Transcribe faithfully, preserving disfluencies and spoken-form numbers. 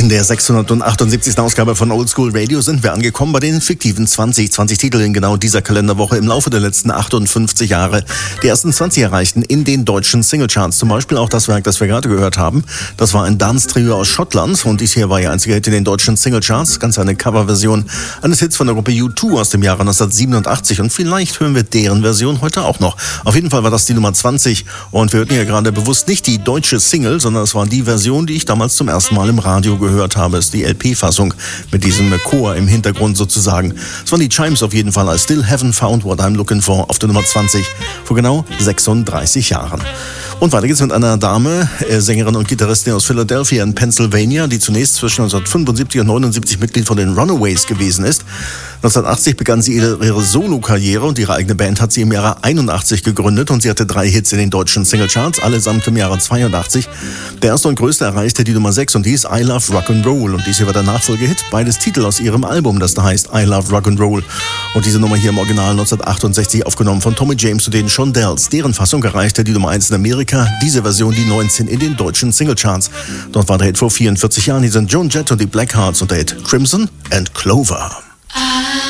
In der sechshundertachtundsiebzigsten Ausgabe von Oldschool Radio sind wir angekommen bei den fiktiven zwanzig. zwanzig Titel in genau dieser Kalenderwoche im Laufe der letzten achtundfünfzig Jahre. Die ersten zwanzig erreichten in den deutschen Singlecharts. Zum Beispiel auch das Werk, das wir gerade gehört haben. Das war ein Dance-Trio aus Schottland und dies hier war ihr einziger Hit in den deutschen Singlecharts. Ganz eine Coverversion eines Hits von der Gruppe U zwei aus dem Jahre neunzehnhundertsiebenundachtzig. Und vielleicht hören wir deren Version heute auch noch. Auf jeden Fall war das die Nummer zwanzig. Und wir hörten ja gerade bewusst nicht die deutsche Single, sondern es war die Version, die ich damals zum ersten Mal im Radio gehört habe, ist die L P-Fassung mit diesem Chor im Hintergrund sozusagen. Es waren die Chimes auf jeden Fall. I still haven't found what I'm looking for auf der Nummer zwanzig vor genau sechsunddreißig Jahren. Und weiter geht's mit einer Dame, äh, Sängerin und Gitarristin aus Philadelphia in Pennsylvania, die zunächst zwischen neunzehnhundertfünfundsiebzig und neunundsiebzig Mitglied von den Runaways gewesen ist. neunzehnhundertachtzig begann sie ihre, ihre Solo-Karriere und ihre eigene Band hat sie im Jahre einundachtzig gegründet und sie hatte drei Hits in den deutschen Singlecharts, allesamt im Jahre zweiundachtzig. Der erste und größte erreichte die Nummer sechs und hieß I Love Rock'n'Roll und dies hier war der Nachfolgehit, beides Titel aus ihrem Album, das da heißt I Love Rock'n'Roll. Und diese Nummer hier im Original neunzehnhundertachtundsechzig aufgenommen von Tommy James und den Shondells. Deren Fassung erreichte die Nummer eins in Amerika, diese Version die neunzehn in den deutschen Singlecharts. Dort war der Hit vor vierundvierzig Jahren, hier sind Joan Jett und die Blackhearts und der Hit Crimson and Clover. I